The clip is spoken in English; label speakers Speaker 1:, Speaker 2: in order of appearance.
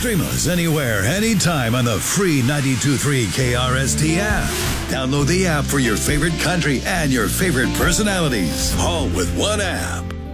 Speaker 1: Stream us anywhere, anytime on the free 92.3 KRST app. Download the app for your favorite country and your favorite personalities, all with one app.